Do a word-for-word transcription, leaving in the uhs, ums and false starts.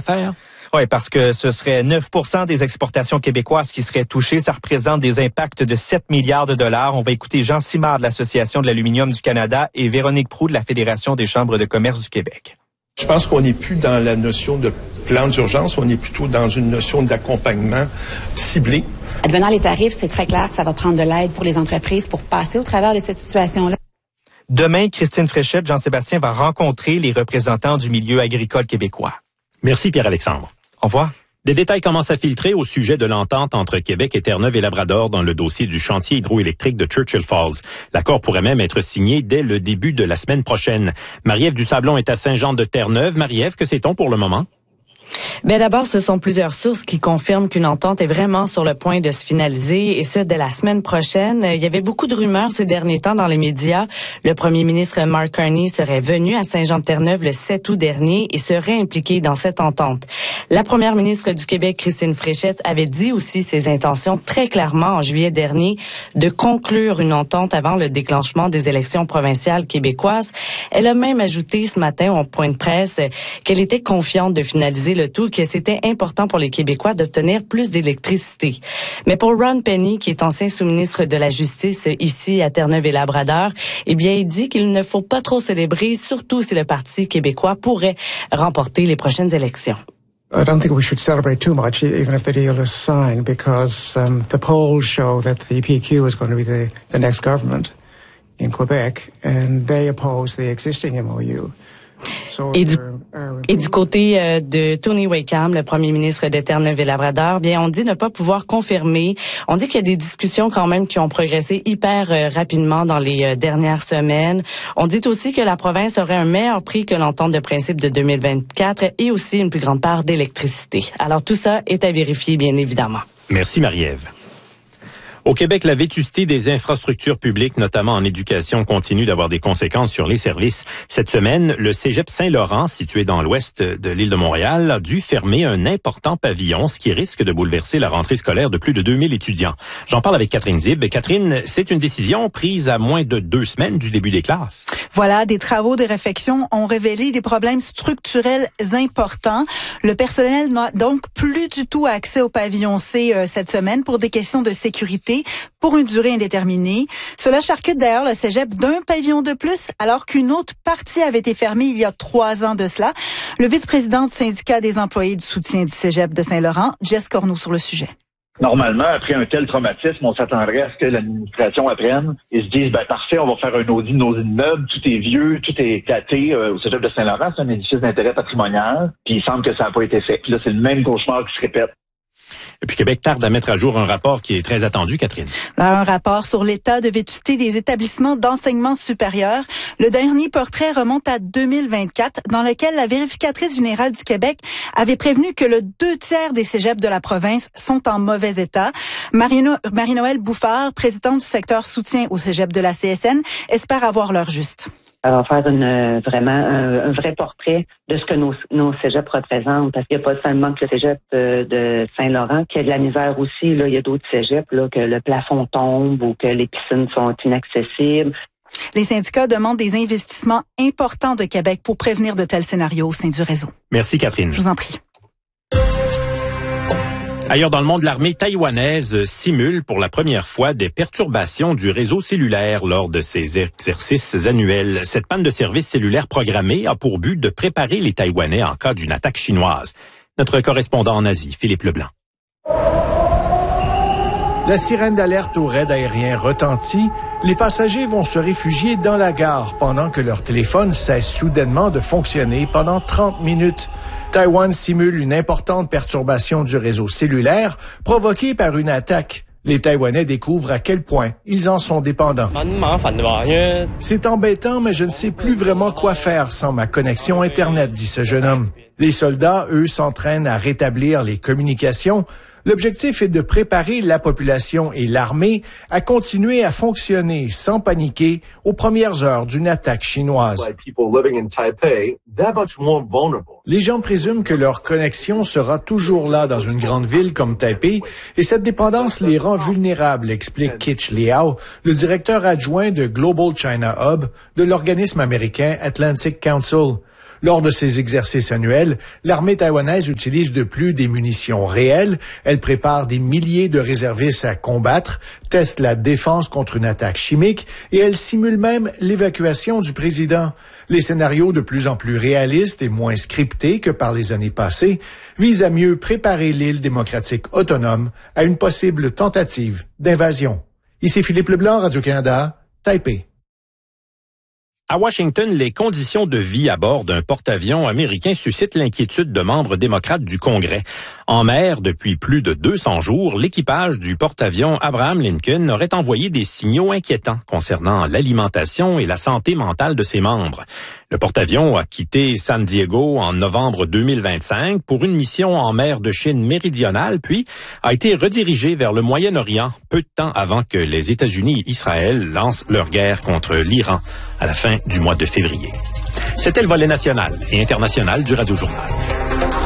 affaire? Oui, parce que ce serait neuf pour cent des exportations québécoises qui seraient touchées. Ça représente des impacts de sept milliards de dollars. On va écouter Jean Simard de l'Association de l'aluminium du Canada et Véronique Proulx de la Fédération des chambres de commerce du Québec. Je pense qu'on n'est plus dans la notion de plan d'urgence, on est plutôt dans une notion d'accompagnement ciblé. Advenant les tarifs, c'est très clair que ça va prendre de l'aide pour les entreprises pour passer au travers de cette situation-là. Demain, Christine Fréchette, Jean-Sébastien va rencontrer les représentants du milieu agricole québécois. Merci Pierre-Alexandre. Au revoir. Des détails commencent à filtrer au sujet de l'entente entre Québec et Terre-Neuve et Labrador dans le dossier du chantier hydroélectrique de Churchill Falls. L'accord pourrait même être signé dès le début de la semaine prochaine. Marie-Ève Dusablon est à Saint-Jean-de-Terre-Neuve. Marie-Ève, que sait-on pour le moment? Ben d'abord, ce sont plusieurs sources qui confirment qu'une entente est vraiment sur le point de se finaliser, et ce, dès la semaine prochaine. Il y avait beaucoup de rumeurs ces derniers temps dans les médias. Le premier ministre Mark Carney serait venu à Saint-Jean-de-Terre-Neuve le sept août dernier et serait impliqué dans cette entente. La première ministre du Québec, Christine Fréchette, avait dit aussi ses intentions très clairement en juillet dernier de conclure une entente avant le déclenchement des élections provinciales québécoises. Elle a même ajouté ce matin en point de presse qu'elle était confiante de finaliser le tout, que c'était important pour les Québécois d'obtenir plus d'électricité. Mais pour Ron Penny, qui est ancien sous-ministre de la Justice ici à Terre-Neuve et Labrador, eh bien, il dit qu'il ne faut pas trop célébrer, surtout si le Parti québécois pourrait remporter les prochaines élections. I don't think we should celebrate too much, even if the deal is signed, because um, the polls show that the P Q is going to be the, the next government in Quebec, and they oppose the existing M O U. Et du, et du côté euh, de Tony Wakeham, le premier ministre de Terre-Neuve et Labrador, bien, on dit ne pas pouvoir confirmer. On dit qu'il y a des discussions quand même qui ont progressé hyper euh, rapidement dans les euh, dernières semaines. On dit aussi que la province aurait un meilleur prix que l'entente de principe de deux mille vingt-quatre et aussi une plus grande part d'électricité. Alors tout ça est à vérifier, bien évidemment. Merci Marie-Ève. Au Québec, la vétusté des infrastructures publiques, notamment en éducation, continue d'avoir des conséquences sur les services. Cette semaine, le cégep Saint-Laurent, situé dans l'ouest de l'île de Montréal, a dû fermer un important pavillon, ce qui risque de bouleverser la rentrée scolaire de plus de deux mille étudiants. J'en parle avec Catherine Zib. Catherine, c'est une décision prise à moins de deux semaines du début des classes. Voilà, des travaux de réflexion ont révélé des problèmes structurels importants. Le personnel n'a donc plus du tout accès au pavillon C euh, cette semaine pour des questions de sécurité pour une durée indéterminée. Cela charcute d'ailleurs le cégep d'un pavillon de plus, alors qu'une autre partie avait été fermée il y a trois ans de cela. Le vice-président du syndicat des employés du soutien du cégep de Saint-Laurent, Jess Cornoux, sur le sujet. Normalement, après un tel traumatisme, on s'attendrait à ce que l'administration apprenne et se dise, ben parfait, on va faire un audit de nos immeubles, tout est vieux, tout est daté. Euh, au cégep de Saint-Laurent, c'est un édifice d'intérêt patrimonial, puis il semble que ça n'a pas été fait. Puis là, c'est le même cauchemar qui se répète. Et puis Québec tarde à mettre à jour un rapport qui est très attendu, Catherine. Un rapport sur l'état de vétusté des établissements d'enseignement supérieur. Le dernier portrait remonte à deux mille vingt-quatre, dans lequel la vérificatrice générale du Québec avait prévenu que le deux tiers des cégeps de la province sont en mauvais état. Marie-No- Marie-Noëlle Bouffard, présidente du secteur soutien au cégep de la C S N, espère avoir l'heure juste. Alors, faire une, vraiment un, un vrai portrait de ce que nos, nos cégeps représentent. Parce qu'il n'y a pas seulement que le cégep de, de Saint-Laurent qui a de la misère aussi. Là, il y a d'autres cégeps, là, que le plafond tombe ou que les piscines sont inaccessibles. Les syndicats demandent des investissements importants de Québec pour prévenir de tels scénarios au sein du réseau. Merci, Catherine. Je vous en prie. Ailleurs dans le monde, l'armée taïwanaise simule pour la première fois des perturbations du réseau cellulaire lors de ses exercices annuels. Cette panne de service cellulaire programmée a pour but de préparer les Taïwanais en cas d'une attaque chinoise. Notre correspondant en Asie, Philippe Leblanc. La sirène d'alerte au raid aérien retentit. Les passagers vont se réfugier dans la gare pendant que leur téléphone cesse soudainement de fonctionner pendant trente minutes. Taïwan simule une importante perturbation du réseau cellulaire provoquée par une attaque. Les Taïwanais découvrent à quel point ils en sont dépendants. C'est embêtant, mais je ne sais plus vraiment quoi faire sans ma connexion Internet, dit ce jeune homme. Les soldats, eux, s'entraînent à rétablir les communications. L'objectif est de préparer la population et l'armée à continuer à fonctionner sans paniquer aux premières heures d'une attaque chinoise. Les gens présument que leur connexion sera toujours là dans une grande ville comme Taipei et cette dépendance les rend vulnérables, explique Kitch Liao, le directeur adjoint de Global China Hub de l'organisme américain Atlantic Council. Lors de ces exercices annuels, l'armée taïwanaise utilise de plus des munitions réelles. Elle prépare des milliers de réservistes à combattre, teste la défense contre une attaque chimique et elle simule même l'évacuation du président. Les scénarios de plus en plus réalistes et moins scriptés que par les années passées visent à mieux préparer l'île démocratique autonome à une possible tentative d'invasion. Ici Philippe Leblanc, Radio-Canada, Taipei. À Washington, les conditions de vie à bord d'un porte-avions américain suscitent l'inquiétude de membres démocrates du Congrès. En mer, depuis plus de deux cents jours, l'équipage du porte-avions Abraham Lincoln aurait envoyé des signaux inquiétants concernant l'alimentation et la santé mentale de ses membres. Le porte-avions a quitté San Diego en novembre deux mille vingt-cinq pour une mission en mer de Chine méridionale, puis a été redirigé vers le Moyen-Orient peu de temps avant que les États-Unis et Israël lancent leur guerre contre l'Iran à la fin du mois de février. C'était le volet national et international du Radio-Journal.